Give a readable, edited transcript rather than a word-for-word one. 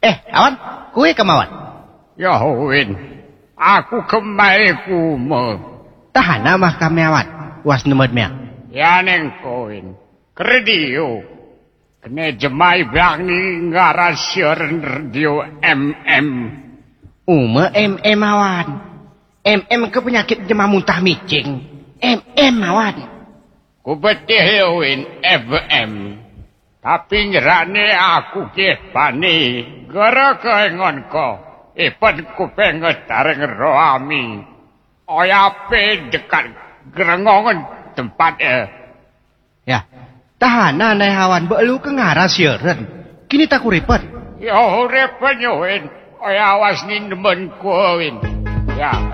Awan, kue kemauan. Ya Win, aku kemari kumo. Tahana mah kami awan, was nemednya. Ya neng koin, kredio. Kene jemai biang ni ngarasir radio MM. Uma MM awan. MM ke penyakit jemah muntah micing. MM awan. Ku betih Win FM. Tapi nyerane aku ke pani. Gara kengon ko. Ipan ku pengen tareng roami. Oyape dekat gerengongan tempat Ya, tahana nai hawan belu ke ngaras yeureun. Kini tak kuripet. Yo repet yo Win. Oyawas ni nemen ku Win. Ya.